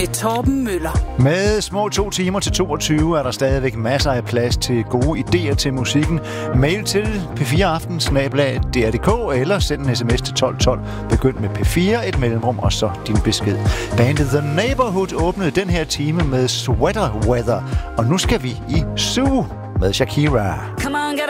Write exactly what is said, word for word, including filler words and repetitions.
med Torben Møller. Med små to timer til toogtyve er der stadigvæk masser af plads til gode idéer til musikken. Mail til p fire aften snabel-a d r punktum d k eller send en sms til tolv tolv. Begynd med P fire, et mellemrum og så din besked. Bandet The Neighborhood åbnede den her time med Sweater Weather. Og nu skal vi i Zoo med Shakira.